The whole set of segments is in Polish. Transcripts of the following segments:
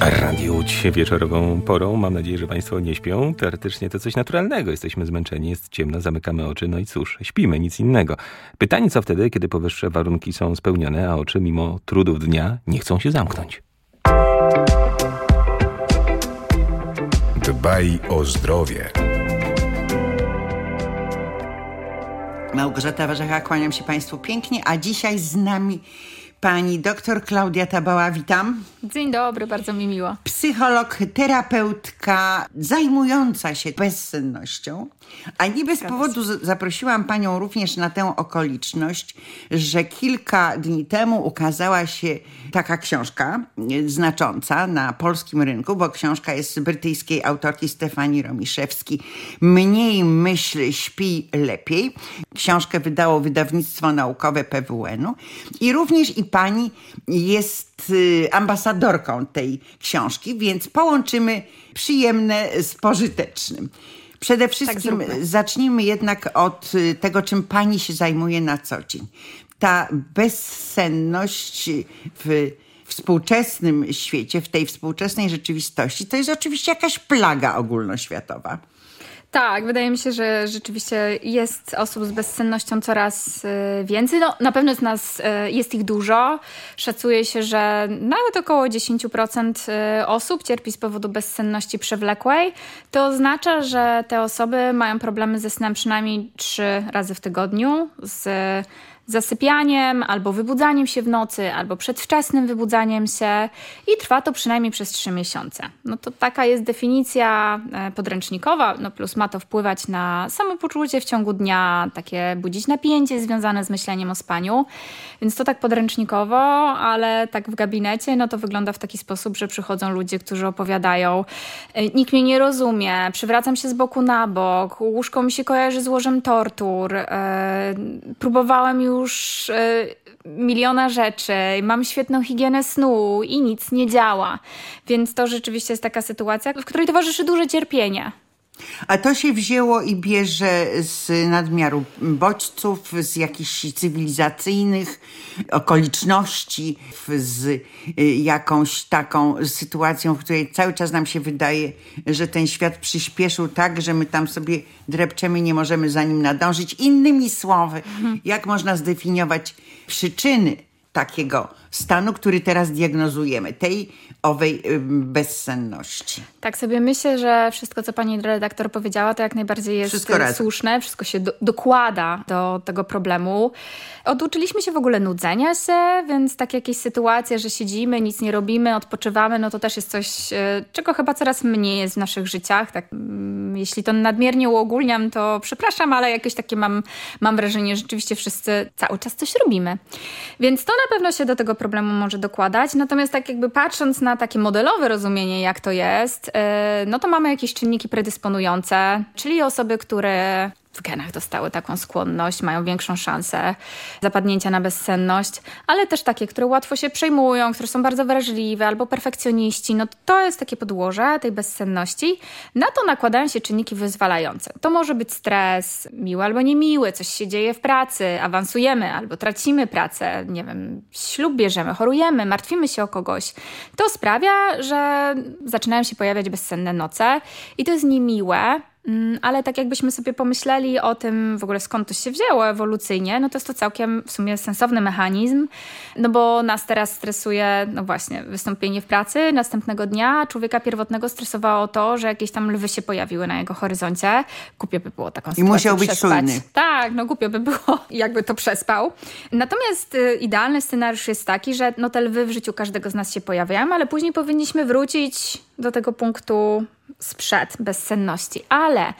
Radio Łódź wieczorową porą. Mam nadzieję, że Państwo nie śpią. Teoretycznie to coś naturalnego. Jesteśmy zmęczeni, jest ciemno, zamykamy oczy, no i cóż, śpimy, nic innego. Pytanie, co wtedy, kiedy powyższe warunki są spełnione, a oczy mimo trudów dnia nie chcą się zamknąć. Dbaj o zdrowie. Małgorzata Warzecha, kłaniam się Państwu pięknie, a dzisiaj z nami pani doktor Klaudia Tabała, witam. Dzień dobry, bardzo mi miło. Psycholog, terapeutka zajmująca się bezsennością, a nie bez powodu zaprosiłam panią również na tę okoliczność, że kilka dni temu ukazała się taka książka znacząca na polskim rynku, bo książka jest z brytyjskiej autorki Stefanii Romiszewskiej. Mniej myśl, śpi lepiej. Książkę wydało wydawnictwo naukowe PWN-u i również i pani jest ambasadorką tej książki, więc połączymy przyjemne z pożytecznym. Przede wszystkim zacznijmy jednak od tego, czym pani się zajmuje na co dzień. Ta bezsenność w współczesnym świecie, w tej współczesnej rzeczywistości, to jest oczywiście jakaś plaga ogólnoświatowa. Tak, wydaje mi się, że rzeczywiście jest osób z bezsennością coraz więcej. No, na pewno z nas jest ich dużo. Szacuje się, że nawet około 10% osób cierpi z powodu bezsenności przewlekłej. To oznacza, że te osoby mają problemy ze snem przynajmniej 3 razy w tygodniu, z zasypianiem, albo wybudzaniem się w nocy, albo przedwczesnym wybudzaniem się i trwa to przynajmniej przez 3 miesiące. No to taka jest definicja podręcznikowa, no plus ma to wpływać na samopoczucie w ciągu dnia, takie budzić napięcie związane z myśleniem o spaniu, więc to tak podręcznikowo, ale tak w gabinecie, no to wygląda w taki sposób, że przychodzą ludzie, którzy opowiadają: nikt mnie nie rozumie, przywracam się z boku na bok, łóżko mi się kojarzy z łożem tortur, próbowałem już miliona rzeczy, mam świetną higienę snu i nic nie działa. Więc to rzeczywiście jest taka sytuacja, w której towarzyszy duże cierpienie. A to się wzięło i bierze z nadmiaru bodźców, z jakichś cywilizacyjnych okoliczności, z jakąś taką sytuacją, w której cały czas nam się wydaje, że ten świat przyspieszył tak, że my tam sobie drepczemy, nie możemy za nim nadążyć. Innymi słowy, jak można zdefiniować przyczyny takiego stanu, który teraz diagnozujemy, tej owej bezsenności? Tak sobie myślę, że wszystko, co pani redaktor powiedziała, to jak najbardziej jest słuszne. Wszystko się dokłada do tego problemu. Oduczyliśmy się w ogóle nudzenia się, więc takie jakieś sytuacje, że siedzimy, nic nie robimy, odpoczywamy, no to też jest coś, czego chyba coraz mniej jest w naszych życiach. Tak, jeśli to nadmiernie uogólniam, to przepraszam, ale jakieś takie mam wrażenie, że rzeczywiście wszyscy cały czas coś robimy. Więc to na pewno się do tego problemu może dokładać. Natomiast tak jakby patrząc na takie modelowe rozumienie, jak to jest, no to mamy jakieś czynniki predysponujące, czyli osoby, które w genach dostały taką skłonność, mają większą szansę zapadnięcia na bezsenność, ale też takie, które łatwo się przejmują, które są bardzo wrażliwe albo perfekcjoniści. No to jest takie podłoże tej bezsenności. Na to nakładają się czynniki wyzwalające. To może być stres, miły albo niemiły, coś się dzieje w pracy, awansujemy albo tracimy pracę, nie wiem, ślub bierzemy, chorujemy, martwimy się o kogoś. To sprawia, że zaczynają się pojawiać bezsenne noce i to jest niemiłe. Ale tak jakbyśmy sobie pomyśleli o tym w ogóle, skąd to się wzięło ewolucyjnie, no to jest to całkiem w sumie sensowny mechanizm, no bo nas teraz stresuje, no właśnie, wystąpienie w pracy następnego dnia. Człowieka pierwotnego stresowało to, że jakieś tam lwy się pojawiły na jego horyzoncie. Głupio by było taką sytuację musiał być przespać. czujny. Tak, no głupio by było, jakby to przespał. Natomiast idealny scenariusz jest taki, że no te lwy w życiu każdego z nas się pojawiają, ale później powinniśmy wrócić do tego punktu sprzed bezsenności, ale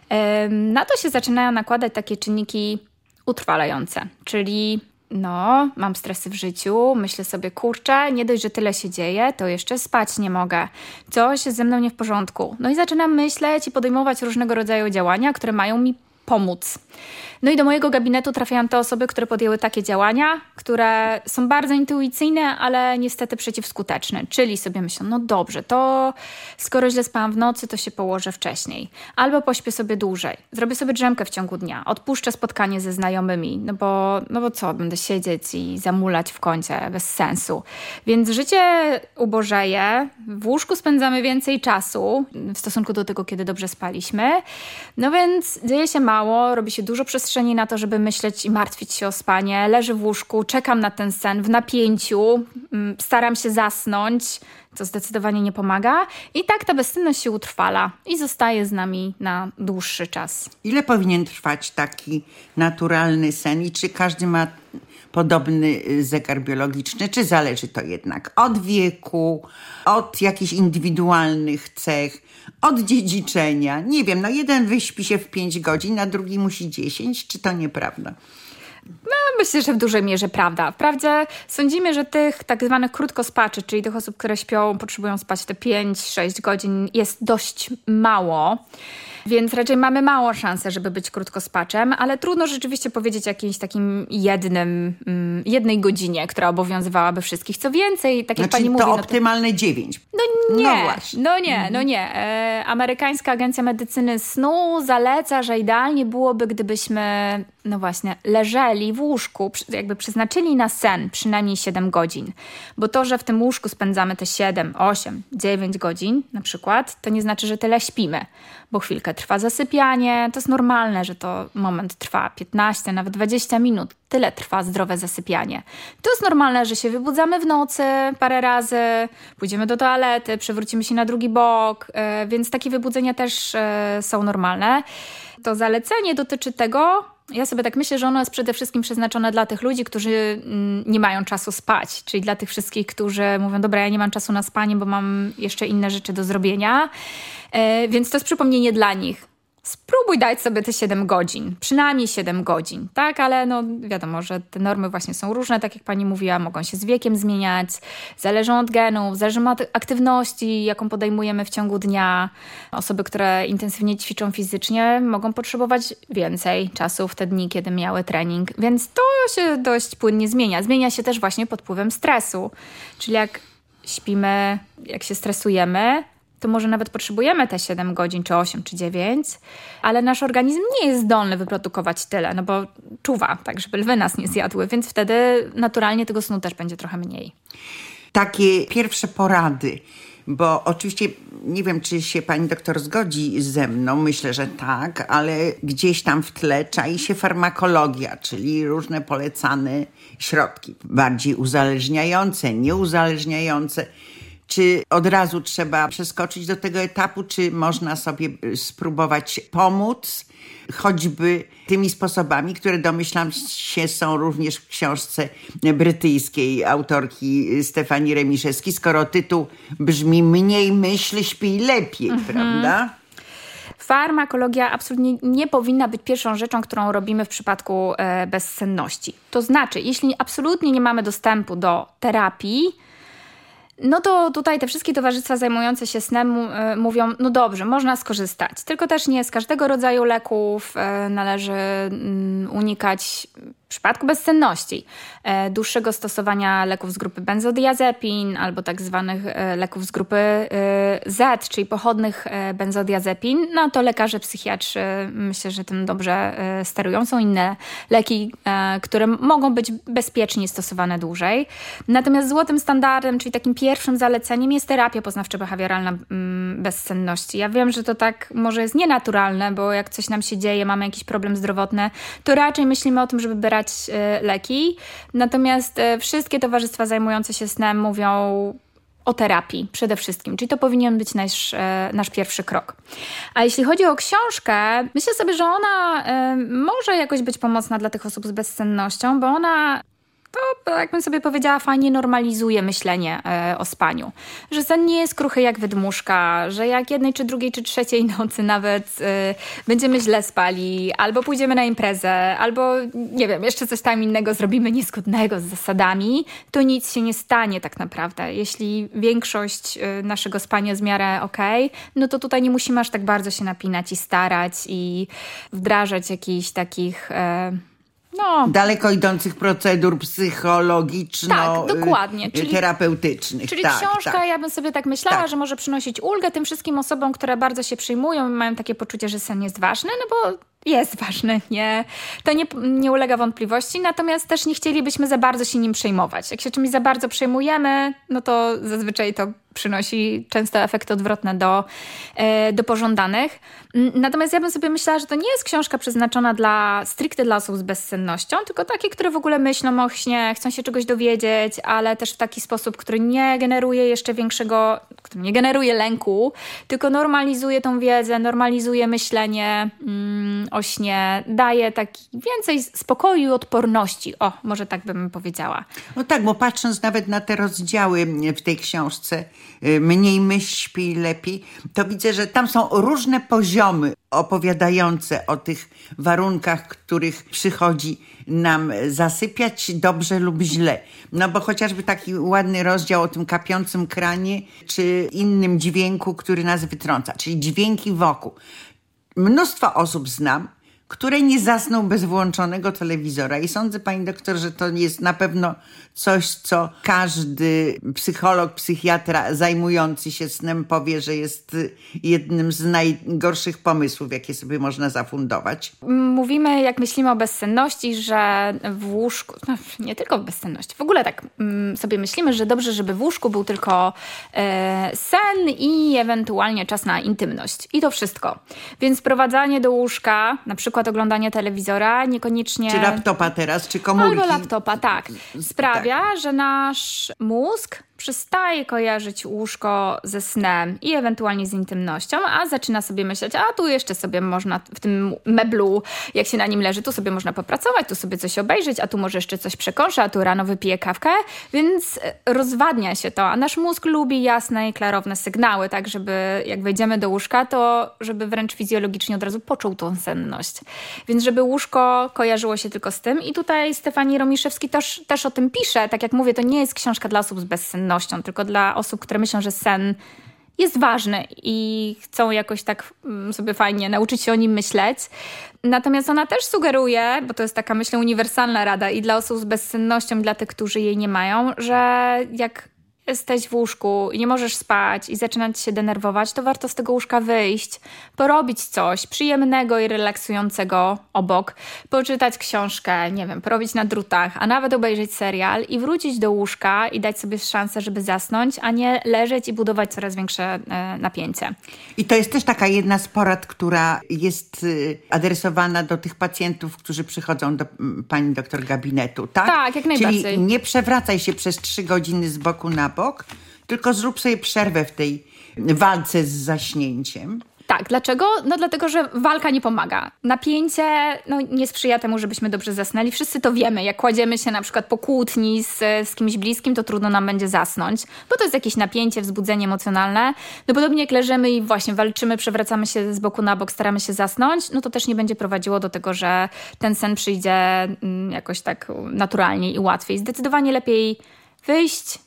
na to się zaczynają nakładać takie czynniki utrwalające, czyli no, mam stresy w życiu, myślę sobie, kurczę, nie dość, że tyle się dzieje, to jeszcze spać nie mogę, coś jest ze mną nie w porządku. No i zaczynam myśleć i podejmować różnego rodzaju działania, które mają mi pomóc. No i do mojego gabinetu trafiają te osoby, które podjęły takie działania, które są bardzo intuicyjne, ale niestety przeciwskuteczne. Czyli sobie myślą, no dobrze, to skoro źle spałam w nocy, to się położę wcześniej. Albo pośpię sobie dłużej. Zrobię sobie drzemkę w ciągu dnia. Odpuszczę spotkanie ze znajomymi. No bo co, będę siedzieć i zamulać w kącie bez sensu. Więc życie ubożeje. W łóżku spędzamy więcej czasu w stosunku do tego, kiedy dobrze spaliśmy. No więc dzieje się mało, robi się dużo przestrzeni na to, żeby myśleć i martwić się o spanie. Leżę w łóżku, czekam na ten sen w napięciu, staram się zasnąć, co zdecydowanie nie pomaga. I tak ta bezsenność się utrwala i zostaje z nami na dłuższy czas. Ile powinien trwać taki naturalny sen i czy każdy ma podobny zegar biologiczny, czy zależy to jednak od wieku, od jakichś indywidualnych cech, od dziedziczenia? Nie wiem, jeden wyśpi się w 5 godzin, a drugi musi 10, czy to nieprawda? No, myślę, że w dużej mierze prawda. Wprawdzie sądzimy, że tych tak zwanych krótkospaczy, czyli tych osób, które śpią, potrzebują spać te 5-6 godzin, jest dość mało. Więc raczej mamy małą szansę, żeby być krótkospaczem, ale trudno rzeczywiście powiedzieć jakimś takim jednej godzinie, która obowiązywałaby wszystkich. Co więcej, tak jak pani mówi... to optymalne 9. No nie. Amerykańska Agencja Medycyny Snu zaleca, że idealnie byłoby, gdybyśmy, leżeli w łóżku, jakby przeznaczyli na sen przynajmniej 7 godzin. Bo to, że w tym łóżku spędzamy te 7, 8, 9 godzin na przykład, to nie znaczy, że tyle śpimy. Bo chwilkę trwa zasypianie, to jest normalne, że to moment trwa 15, nawet 20 minut. Tyle trwa zdrowe zasypianie. To jest normalne, że się wybudzamy w nocy parę razy, pójdziemy do toalety, przewrócimy się na drugi bok, więc takie wybudzenia też są normalne. To zalecenie dotyczy tego, ja sobie tak myślę, że ono jest przede wszystkim przeznaczone dla tych ludzi, którzy nie mają czasu spać, czyli dla tych wszystkich, którzy mówią, dobra, ja nie mam czasu na spanie, bo mam jeszcze inne rzeczy do zrobienia, więc to jest przypomnienie dla nich. Spróbuj dać sobie te 7 godzin, przynajmniej 7 godzin, tak? Ale wiadomo, że te normy właśnie są różne, tak jak pani mówiła, mogą się z wiekiem zmieniać, zależą od genów, zależą od aktywności, jaką podejmujemy w ciągu dnia. Osoby, które intensywnie ćwiczą fizycznie, mogą potrzebować więcej czasu w te dni, kiedy miały trening, więc to się dość płynnie zmienia. Zmienia się też właśnie pod wpływem stresu, czyli jak śpimy, jak się stresujemy, to może nawet potrzebujemy te 7 godzin, czy 8, czy 9, ale nasz organizm nie jest zdolny wyprodukować tyle, bo czuwa, tak żeby lwy nas nie zjadły, więc wtedy naturalnie tego snu też będzie trochę mniej. Takie pierwsze porady, bo oczywiście nie wiem, czy się pani doktor zgodzi ze mną, myślę, że tak, ale gdzieś tam w tle czai się farmakologia, czyli różne polecane środki, bardziej uzależniające, nieuzależniające. Czy od razu trzeba przeskoczyć do tego etapu, czy można sobie spróbować pomóc, choćby tymi sposobami, które domyślam się są również w książce brytyjskiej autorki Stefanii Remiszewskiej, skoro tytuł brzmi Mniej myśl, śpij lepiej, prawda? Farmakologia absolutnie nie powinna być pierwszą rzeczą, którą robimy w przypadku bezsenności. To znaczy, jeśli absolutnie nie mamy dostępu do terapii, no to tutaj te wszystkie towarzystwa zajmujące się snem mówią, no dobrze, można skorzystać. Tylko też nie z każdego rodzaju leków należy unikać w przypadku bezsenności. Dłuższego stosowania leków z grupy benzodiazepin albo tak zwanych leków z grupy Z, czyli pochodnych benzodiazepin, no to lekarze psychiatrzy myślę, że tym dobrze sterują. Są inne leki, które mogą być bezpiecznie stosowane dłużej. Natomiast złotym standardem, czyli takim pierwszym zaleceniem jest terapia poznawczo-behawioralna bezsenności. Ja wiem, że to tak może jest nienaturalne, bo jak coś nam się dzieje, mamy jakiś problem zdrowotny, to raczej myślimy o tym, żeby brać leki. Natomiast wszystkie towarzystwa zajmujące się snem mówią o terapii przede wszystkim, czyli to powinien być nasz pierwszy krok. A jeśli chodzi o książkę, myślę sobie, że ona może jakoś być pomocna dla tych osób z bezsennością, bo ona to, jak bym sobie powiedziała, fajnie normalizuje myślenie o spaniu. Że sen nie jest kruchy jak wydmuszka, że jak jednej, czy drugiej, czy trzeciej nocy nawet będziemy źle spali, albo pójdziemy na imprezę, albo nie wiem, jeszcze coś tam innego zrobimy niezgodnego z zasadami, to nic się nie stanie tak naprawdę. Jeśli większość naszego spania jest w miarę okej, no to tutaj nie musimy aż tak bardzo się napinać i starać i wdrażać jakichś takich... daleko idących procedur psychologiczno-terapeutycznych. Czyli książka, ja bym sobie tak myślała, że może przynosić ulgę tym wszystkim osobom, które bardzo się przyjmują i mają takie poczucie, że sen jest ważny, no bo jest ważny, to nie ulega wątpliwości, natomiast też nie chcielibyśmy za bardzo się nim przejmować. Jak się czymś za bardzo przejmujemy, no to zazwyczaj to przynosi często efekty odwrotne do pożądanych. Natomiast ja bym sobie myślała, że to nie jest książka przeznaczona stricte dla osób z bezsennością, tylko takie, które w ogóle myślą o śnie, chcą się czegoś dowiedzieć, ale też w taki sposób, który nie generuje jeszcze większego, który nie generuje lęku, tylko normalizuje tą wiedzę, normalizuje myślenie o śnie, daje taki więcej spokoju i odporności. O, może tak bym powiedziała. No tak, bo patrząc nawet na te rozdziały w tej książce, Mniej myśl, śpi lepiej, to widzę, że tam są różne poziomy opowiadające o tych warunkach, których przychodzi nam zasypiać dobrze lub źle. No bo chociażby taki ładny rozdział o tym kapiącym kranie, czy innym dźwięku, który nas wytrąca, czyli dźwięki wokół. Mnóstwo osób znam, które nie zasną bez włączonego telewizora. I sądzę, pani doktor, że to jest na pewno coś, co każdy psycholog, psychiatra zajmujący się snem powie, że jest jednym z najgorszych pomysłów, jakie sobie można zafundować. Mówimy, jak myślimy o bezsenności, że w łóżku, no nie tylko w bezsenności, w ogóle tak sobie myślimy, że dobrze, żeby w łóżku był tylko sen i ewentualnie czas na intymność. I to wszystko. Więc wprowadzanie do łóżka, na przykład oglądanie telewizora, niekoniecznie... Czy laptopa teraz, czy komórki. Albo laptopa, tak. Sprawia, że nasz mózg przestaje kojarzyć łóżko ze snem i ewentualnie z intymnością, a zaczyna sobie myśleć, a tu jeszcze sobie można w tym meblu, jak się na nim leży, tu sobie można popracować, tu sobie coś obejrzeć, a tu może jeszcze coś przekąszę, a tu rano wypiję kawkę, więc rozwadnia się to, a nasz mózg lubi jasne i klarowne sygnały, tak żeby jak wejdziemy do łóżka, to żeby wręcz fizjologicznie od razu poczuł tą senność. Więc żeby łóżko kojarzyło się tylko z tym i tutaj Stefanii Romiszewski też o tym pisze, tak jak mówię, to nie jest książka dla osób z bezsennością, tylko dla osób, które myślą, że sen jest ważny i chcą jakoś tak sobie fajnie nauczyć się o nim myśleć. Natomiast ona też sugeruje, bo to jest taka, myślę, uniwersalna rada i dla osób z bezsennością, i dla tych, którzy jej nie mają, że jak jesteś w łóżku i nie możesz spać i zaczynać się denerwować, to warto z tego łóżka wyjść, porobić coś przyjemnego i relaksującego obok, poczytać książkę, nie wiem, porobić na drutach, a nawet obejrzeć serial i wrócić do łóżka i dać sobie szansę, żeby zasnąć, a nie leżeć i budować coraz większe napięcie. I to jest też taka jedna z porad, która jest adresowana do tych pacjentów, którzy przychodzą do pani doktor gabinetu, tak? Tak, jak najbardziej. Czyli nie przewracaj się przez 3 godziny z boku na bok, tylko zrób sobie przerwę w tej walce z zaśnięciem. Tak, dlaczego? No dlatego, że walka nie pomaga. Napięcie nie sprzyja temu, żebyśmy dobrze zasnęli. Wszyscy to wiemy. Jak kładziemy się na przykład po kłótni z kimś bliskim, to trudno nam będzie zasnąć, bo to jest jakieś napięcie, wzbudzenie emocjonalne. No podobnie jak leżymy i właśnie walczymy, przewracamy się z boku na bok, staramy się zasnąć, no to też nie będzie prowadziło do tego, że ten sen przyjdzie jakoś tak naturalnie i łatwiej. Zdecydowanie lepiej wyjść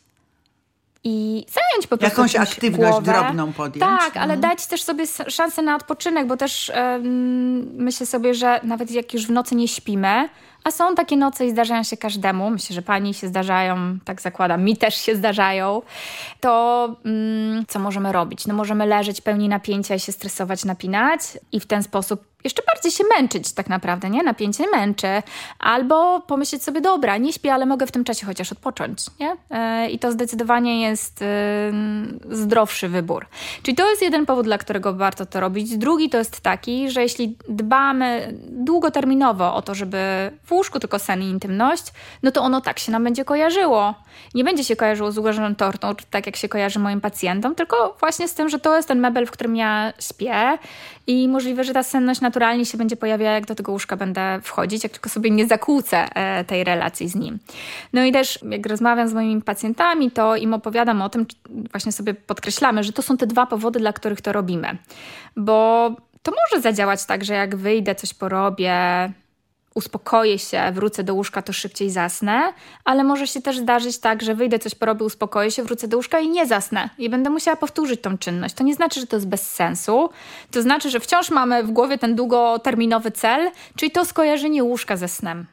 i zająć po prostu jakąś aktywność głowę. Drobną podjąć. Tak, ale dać też sobie szansę na odpoczynek, bo też myślę sobie, że nawet jak już w nocy nie śpimy, a są takie noce i zdarzają się każdemu, myślę, że pani się zdarzają, tak zakładam, mi też się zdarzają, to co możemy robić? No możemy leżeć pełni napięcia i się stresować, napinać i w ten sposób jeszcze bardziej się męczyć tak naprawdę, nie? Napięcie męczy. Albo pomyśleć sobie, dobra, nie śpię, ale mogę w tym czasie chociaż odpocząć, nie? I to zdecydowanie jest zdrowszy wybór. Czyli to jest jeden powód, dla którego warto to robić. Drugi to jest taki, że jeśli dbamy długoterminowo o to, żeby w łóżku tylko sen i intymność, no to ono tak się nam będzie kojarzyło. Nie będzie się kojarzyło z ułożoną tortą, tak jak się kojarzy moim pacjentom, tylko właśnie z tym, że to jest ten mebel, w którym ja śpię i możliwe, że ta senność na naturalnie się będzie pojawiała, jak do tego łóżka będę wchodzić, jak tylko sobie nie zakłócę tej relacji z nim. No i też jak rozmawiam z moimi pacjentami, to im opowiadam o tym, właśnie sobie podkreślamy, że to są te 2 powody, dla których to robimy. Bo to może zadziałać tak, że jak wyjdę, coś porobię, uspokoję się, wrócę do łóżka, to szybciej zasnę, ale może się też zdarzyć tak, że wyjdę, coś porobię, uspokoję się, wrócę do łóżka i nie zasnę. I będę musiała powtórzyć tą czynność. To nie znaczy, że to jest bez sensu. To znaczy, że wciąż mamy w głowie ten długoterminowy cel, czyli to skojarzenie łóżka ze snem.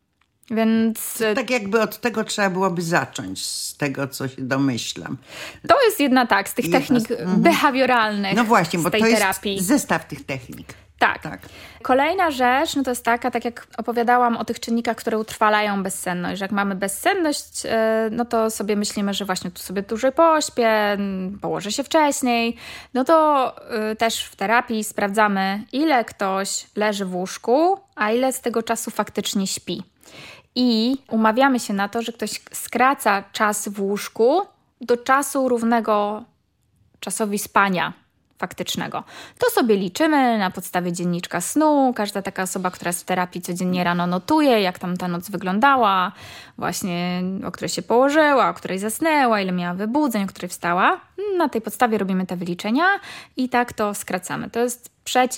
Więc tak jakby od tego trzeba byłoby zacząć, z tego, co się domyślam. To jest jedna z tych technik behawioralnych, no właśnie, bo z tej to terapii. Jest zestaw tych technik. Tak. Kolejna rzecz, no to jest taka, tak jak opowiadałam o tych czynnikach, które utrwalają bezsenność, że jak mamy bezsenność, no to sobie myślimy, że właśnie tu sobie dłużej pośpię, położę się wcześniej, no to też w terapii sprawdzamy, ile ktoś leży w łóżku, a ile z tego czasu faktycznie śpi. I umawiamy się na to, że ktoś skraca czas w łóżku do czasu równego czasowi spania faktycznego. To sobie liczymy na podstawie dzienniczka snu. Każda taka osoba, która jest w terapii, codziennie rano notuje, jak tam ta noc wyglądała, właśnie o której się położyła, o której zasnęła, ile miała wybudzeń, o której wstała. Na tej podstawie robimy te wyliczenia i tak to skracamy. To jest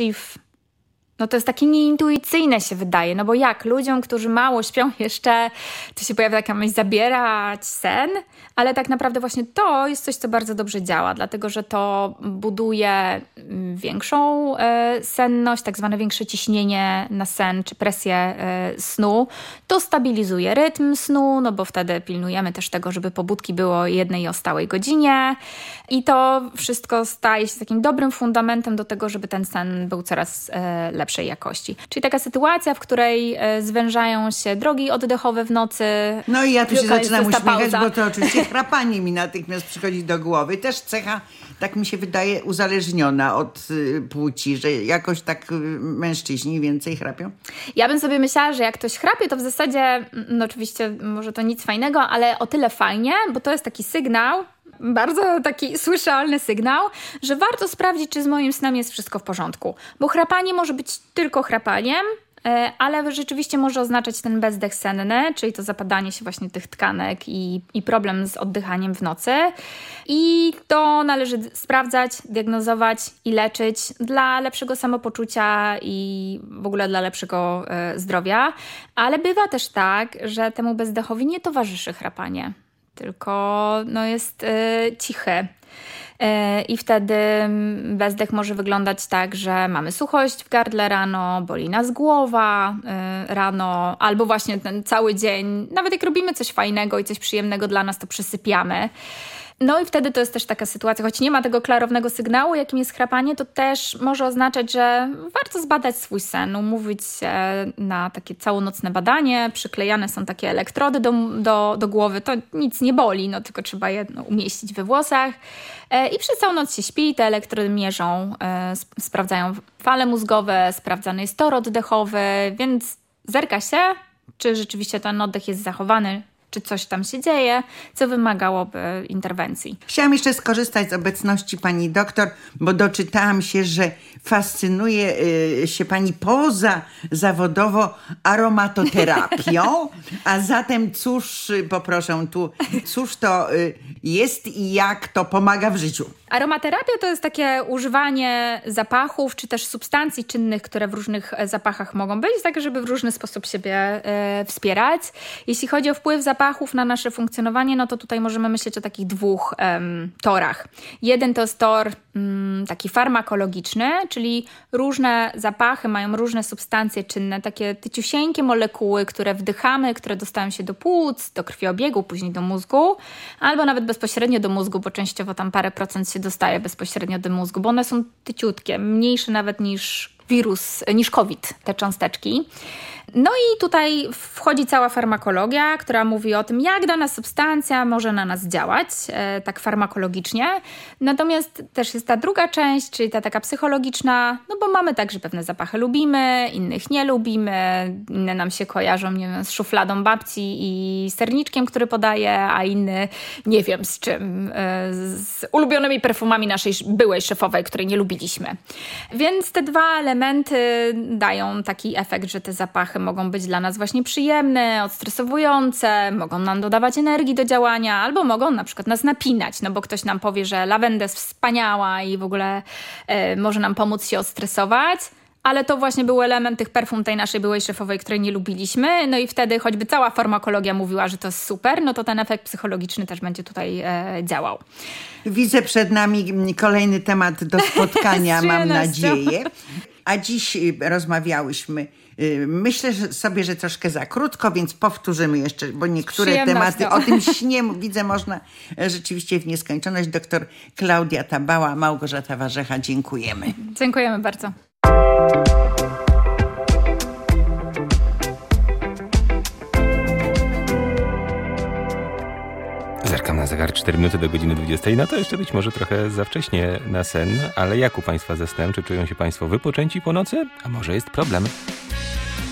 no to jest takie nieintuicyjne się wydaje, no bo jak ludziom, którzy mało śpią jeszcze, to się pojawia taka myśl zabierać sen, ale tak naprawdę właśnie to jest coś, co bardzo dobrze działa, dlatego że to buduje większą senność, tak zwane większe ciśnienie na sen, czy presję snu. To stabilizuje rytm snu, no bo wtedy pilnujemy też tego, żeby pobudki było jednej o stałej godzinie i to wszystko staje się takim dobrym fundamentem do tego, żeby ten sen był coraz lepszej jakości. Czyli taka sytuacja, w której zwężają się drogi oddechowe w nocy. No i ja tu się zaczynam uśmiechać, bo to oczywiście chrapanie mi natychmiast przychodzi do głowy. Też cecha, tak mi się wydaje, uzależniona od płci, że jakoś tak mężczyźni więcej chrapią. Ja bym sobie myślała, że jak ktoś chrapie, to w zasadzie, no oczywiście może to nic fajnego, ale o tyle fajnie, bo to jest taki sygnał, bardzo taki słyszalny sygnał, że warto sprawdzić, czy z moim snem jest wszystko w porządku. Bo chrapanie może być tylko chrapaniem, ale rzeczywiście może oznaczać ten bezdech senny, czyli to zapadanie się właśnie tych tkanek i problem z oddychaniem w nocy. I to należy sprawdzać, diagnozować i leczyć dla lepszego samopoczucia i w ogóle dla lepszego zdrowia. Ale bywa też tak, że temu bezdechowi nie towarzyszy chrapanie, tylko no jest cichy. I wtedy bezdech może wyglądać tak, że mamy suchość w gardle rano, boli nas głowa rano, albo właśnie ten cały dzień, nawet jak robimy coś fajnego i coś przyjemnego dla nas, to przysypiamy. No i wtedy to jest też taka sytuacja, choć nie ma tego klarownego sygnału, jakim jest chrapanie, to też może oznaczać, że warto zbadać swój sen, umówić się na takie całonocne badanie, przyklejane są takie elektrody do głowy, to nic nie boli, no tylko trzeba je umieścić we włosach i przez całą noc się śpi, te elektrody mierzą, sprawdzają fale mózgowe, sprawdzany jest tor oddechowy, więc zerka się, czy rzeczywiście ten oddech jest zachowany, czy coś tam się dzieje, co wymagałoby interwencji. Chciałam jeszcze skorzystać z obecności pani doktor, bo doczytałam się, że fascynuje się pani pozazawodowo aromatoterapią, a zatem cóż, poproszę tu, cóż to jest i jak to pomaga w życiu? Aromaterapia to jest takie używanie zapachów, czy też substancji czynnych, które w różnych zapachach mogą być, tak żeby w różny sposób siebie wspierać. Jeśli chodzi o wpływ zapachów na nasze funkcjonowanie, no to tutaj możemy myśleć o takich 2 torach. Jeden to jest tor taki farmakologiczny, czyli różne zapachy mają różne substancje czynne, takie tyciusieńkie molekuły, które wdychamy, które dostają się do płuc, do krwiobiegu, później do mózgu, albo nawet bezpośrednio do mózgu, bo częściowo tam parę procent się dostaje bezpośrednio do mózgu, bo one są tyciutkie, mniejsze nawet niż wirus, niż COVID, te cząsteczki. No i tutaj wchodzi cała farmakologia, która mówi o tym, jak dana substancja może na nas działać, tak farmakologicznie. Natomiast też jest ta druga część, czyli ta taka psychologiczna, no bo mamy tak, że pewne zapachy lubimy, innych nie lubimy, inne nam się kojarzą, nie wiem, z szufladą babci i serniczkiem, który podaje, a inny nie wiem z czym, z ulubionymi perfumami naszej byłej szefowej, której nie lubiliśmy. Więc te dwa elementy dają taki efekt, że te zapachy mogą być dla nas właśnie przyjemne, odstresowujące, mogą nam dodawać energii do działania, albo mogą na przykład nas napinać, no bo ktoś nam powie, że lawenda jest wspaniała i w ogóle może nam pomóc się odstresować. Ale to właśnie był element tych perfum tej naszej byłej szefowej, której nie lubiliśmy. No i wtedy choćby cała farmakologia mówiła, że to jest super, no to ten efekt psychologiczny też będzie tutaj działał. Widzę przed nami kolejny temat do spotkania, mam nadzieję. A dziś rozmawiałyśmy, myślę sobie, że troszkę za krótko, więc powtórzymy jeszcze, bo niektóre tematy o tym śnie, widzę, można rzeczywiście w nieskończoność. Doktor Klaudia Tabała, Małgorzata Warzecha, dziękujemy. Dziękujemy bardzo. Zerkam na zegar, 4 minuty do godziny 20. No to jeszcze być może trochę za wcześnie na sen, ale jak u Państwa ze snem? Czy czują się Państwo wypoczęci po nocy? A może jest problem?